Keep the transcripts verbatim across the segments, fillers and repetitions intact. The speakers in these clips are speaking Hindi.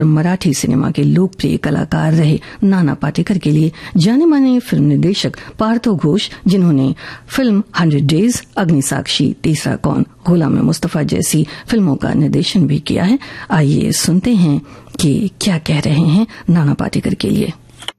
मराठी सिनेमा के लोकप्रिय कलाकार रहे नाना पाटेकर के लिए जाने माने फिल्म निर्देशक पार्थो घोष, जिन्होंने फिल्म हंड्रेड डेज, अग्निसाक्षी, तीसरा कौन, गुलाम मुस्तफा जैसी फिल्मों का निर्देशन भी किया है। आइए सुनते हैं कि क्या कह रहे हैं नाना पाटेकर के लिए।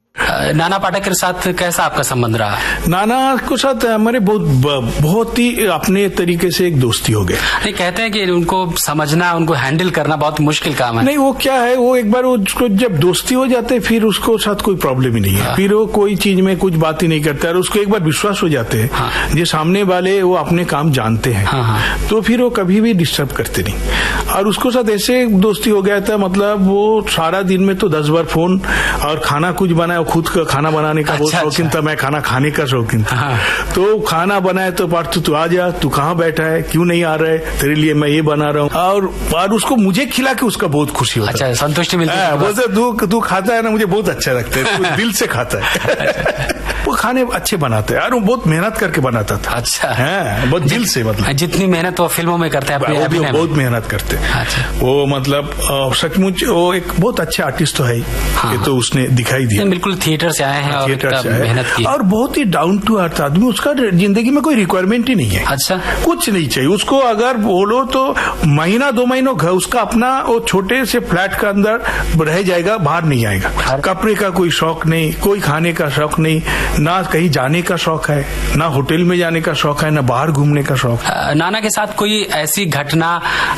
नाना पाटेकर के साथ कैसा आपका संबंध रहा? नाना के साथ हमारे बहुत बहुत ही अपने तरीके से एक दोस्ती हो गए। नहीं, कहते हैं कि उनको समझना, उनको हैंडल करना बहुत मुश्किल काम है। नहीं, वो क्या है, वो एक बार उसको जब दोस्ती हो जाते फिर उसको साथ कोई प्रॉब्लम ही नहीं है। फिर वो कोई चीज में कुछ बात ही नहीं करता है। उसको एक बार विश्वास हो जाते हैं, हाँ। जो सामने वाले वो अपने काम जानते हैं, हाँ, हाँ। तो फिर वो कभी भी डिस्टर्ब करते नहीं। और उसको साथ ऐसे दोस्ती हो गया था, मतलब वो सारा दिन में तो दस बार फोन, और खाना कुछ बनाया, खुद का खाना बनाने का बहुत अच्छा, शौकीन अच्छा। था, मैं खाना खाने का शौकीन था, हाँ। तो खाना बनाए तो पार्थ तू आ जा, तू कहाँ बैठा है, क्यों नहीं आ रहा है, तेरे लिए मैं ये बना रहा हूँ। और, और उसको मुझे खिला के उसका बहुत खुशी होता है, अच्छा, संतुष्टि मिलती है। बोलते तू तू खाता है ना, मुझे बहुत अच्छा लगता है, दिल से खाता है। वो खाने अच्छे बनाते हैं और वो बहुत मेहनत करके बनाता था। अच्छा है, बहुत दिल से, मतलब जितनी मेहनत वो फिल्मों में करते हैं, वो बहुत मेहनत करते हैं। अच्छा। वो मतलब सचमुच वो एक बहुत अच्छा आर्टिस्ट तो है, हाँ। तो उसने दिखाई दिया। बिल्कुल थिएटर से आए हैं और मेहनत की, और बहुत ही डाउन टू अर्थ आदमी। उसका जिंदगी में कोई रिक्वायरमेंट ही नहीं है, अच्छा, कुछ नहीं चाहिए उसको। अगर बोलो तो महीना दो महीनों घर उसका अपना वो छोटे से फ्लैट के अंदर रह जाएगा, बाहर नहीं आएगा। कपड़े का कोई शौक नहीं, कोई खाने का शौक नहीं, ना कहीं जाने का शौक है, ना होटल में जाने का शौक है, ना बाहर घूमने का शौक है। नाना के साथ कोई ऐसी घटना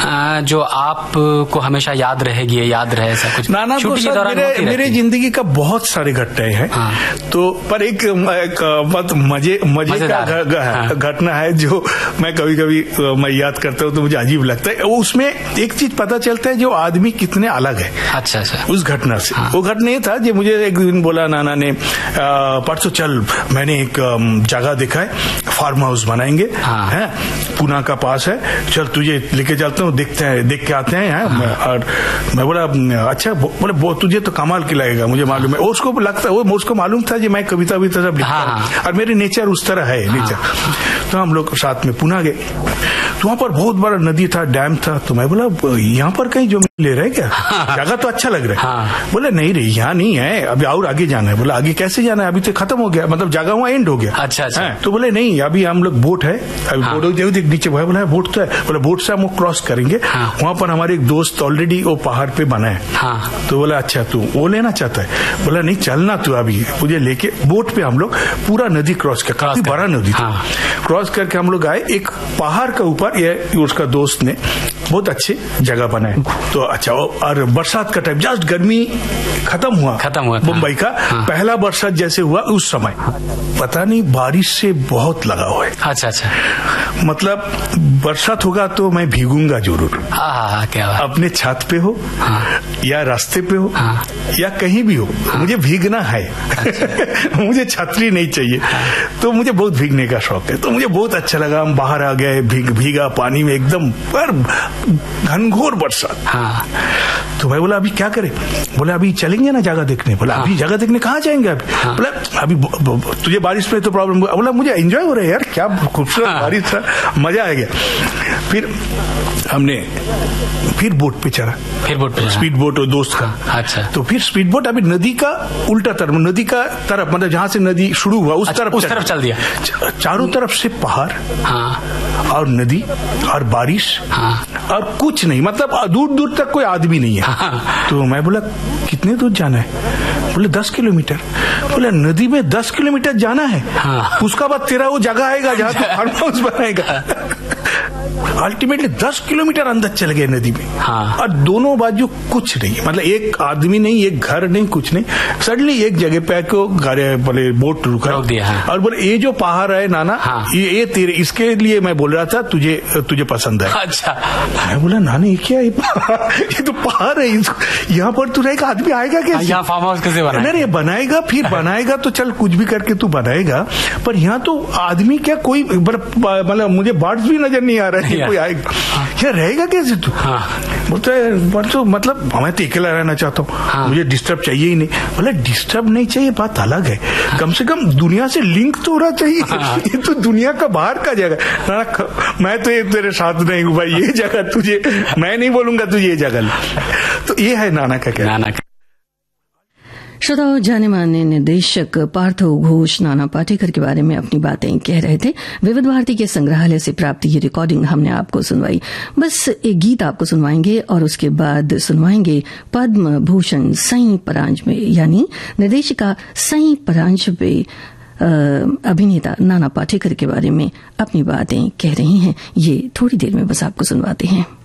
जो आपको हमेशा याद रहेगी, याद रहे ऐसा कुछ? नाना के साथ मेरे, मेरे जिंदगी का बहुत सारे घटनाएं हैं, हाँ। तो पर एक, एक मजे मजे का घटना है जो मैं कभी कभी मैं याद करता हूँ तो मुझे अजीब लगता है। वो उसमें एक चीज पता चलता है जो आदमी कितने अलग है। अच्छा अच्छा। उस घटना से, हाँ। वो घटना ये था, जो मुझे एक दिन बोला नाना ने, परसों चल, मैंने एक जगह देखा है, फार्म हाउस बनाएंगे, हाँ। है पुणे का पास है, चल तुझे लेके चलता हूँ, देखते हैं, देख के आते हैं, है? हाँ। और मैं बोला अच्छा, बोले तुझे तो कमाल की लगेगा, मुझे मालूम है। उसको लगता है, वो उसको मालूम था कि मैं कविता भी सब लिखता हूँ, और मेरे नेचर उस तरह है, नेचर। तो हम लोग साथ में पुणे गए, तो वहां पर बहुत बड़ा नदी था, डैम था। तो मैं बोला यहाँ पर कहीं जो ले रहे क्या, जगह तो अच्छा लग रहा है। हाँ। बोले नहीं रे, यहाँ नहीं है, अभी और आगे जाना है। बोला आगे कैसे जाना है, अभी तो खत्म हो गया, मतलब जगह वहाँ एंड हो गया। अच्छा अच्छा। तो बोले नहीं, अभी हम लोग बोट है, अभी हाँ। बोट नीचे भाई बोला बोट तो है, बोला बोट से हम लोग क्रॉस करेंगे, हाँ। वहां पर हमारे एक दोस्त ऑलरेडी वो पहाड़ पे बना है, हाँ। तो बोला अच्छा तू वो लेना चाहता है? बोला नहीं चलना तू, अभी मुझे लेके बोट पे हम लोग पूरा नदी क्रॉस कर, काफी बड़ा नदी था, क्रॉस करके हम लोग आए एक पहाड़ के ऊपर। ये उसका दोस्त ने बहुत अच्छी जगह बनाए। तो अच्छा, और बरसात का टाइम, जस्ट गर्मी खत्म हुआ खत्म हुआ मुंबई का, हाँ। पहला बरसात जैसे हुआ उस समय, पता नहीं बारिश से बहुत लगा हुआ है। अच्छा अच्छा। मतलब बरसात होगा तो मैं भीगूंगा जरूर, हाँ, क्या अपने छत पे हो, हाँ। या रास्ते पे हो, हाँ। या कहीं भी हो, हाँ। मुझे भीगना है। अच्छा। मुझे छतरी नहीं चाहिए, हाँ। तो मुझे बहुत भीगने का शौक है। तो मुझे बहुत अच्छा लगा, हम बाहर आ गए, भीग भीगा पानी में एकदम, पर घनघोर बरसात, हाँ। तो मैं बोला अभी क्या करें? बोले अभी चलेंगे ना जगह देखने। बोला हाँ। अभी जगह देखने कहाँ जाएंगे अभी? हाँ। बोला अभी तुझे बारिश में तो प्रॉब्लम। बोला मुझे एंजॉय हो रहा है यार, क्या खूबसूरत हाँ। बारिश था, मजा आ गया। फिर हमने फिर बोट पे चढ़ा, फिर बोट पे स्पीड बोट और दोस्त का। अच्छा। तो फिर स्पीड बोट अभी नदी का उल्टा तरफ, नदी का तरफ, मतलब जहाँ से नदी शुरू हुआ उस अच्छा, तरफ उस तरफ चल दिया। चारों तरफ से पहाड़, हाँ। और नदी और बारिश, हाँ। और कुछ नहीं, मतलब दूर दूर तक कोई आदमी नहीं है, हाँ। तो मैं बोला कितने दूर जाना है? बोले दस किलोमीटर। बोले नदी में दस किलोमीटर जाना है, हाँ। उसका बाद तेरा वो जगह आएगा जहाँ तू फार्म हाउस बनाएगा। अल्टीमेटली दस किलोमीटर अंदर चल गए नदी में, हाँ। और दोनों बाजू कुछ नहीं, मतलब एक आदमी नहीं, एक घर नहीं, कुछ नहीं। सडनली एक जगह पे को बोले बोट रुका, हाँ। और बोले ये जो पहाड़ है नाना, हाँ। ये, ये तेरे, इसके लिए मैं बोल रहा था तुझे तुझे पसंद है। अच्छा। मैं बोला नानी ये क्या है? ये तो पहाड़ है, यहाँ पर तू एक आदमी आएगा कैसे? यहाँ फार्म हाउस कैसे बनाएगा? नहीं बनाएगा, फिर बनाएगा तो चल कुछ भी करके तू बनाएगा, पर यहाँ तो आदमी क्या, कोई मतलब मुझे बर्ड्स भी नजर नहीं आ रहा है, कोई आएगा क्या, रहेगा कैसे तू? हाँ। बोलता है तो मतलब मैं तो अकेला रहना चाहता हूँ, हाँ। मुझे डिस्टर्ब चाहिए ही नहीं। बोले डिस्टर्ब नहीं चाहिए, बात अलग है, हाँ। कम से कम दुनिया से लिंक तो होना चाहिए, हाँ। ये तो दुनिया का बाहर का जगह, मैं तो ये तेरे साथ नहीं हूँ भाई, ये जगह तुझे, मैं नहीं बोलूंगा तुझे ये जगह। तो ये है नाना का क्या नाना का। श्रोताओं, जाने माने निर्देशक पार्थो घोष नाना पाटेकर के बारे में अपनी बातें कह रहे थे। विविध भारती के संग्रहालय से प्राप्त ये रिकॉर्डिंग हमने आपको सुनवाई। बस एक गीत आपको सुनवाएंगे और उसके बाद सुनवाएंगे पद्म भूषण सई परांजपे यानी निर्देशिका सई परांजपे अभिनेता नाना पाटेकर के बारे में अपनी बातें कह रही हैं। ये थोड़ी देर में बस आपको सुनवाते हैं।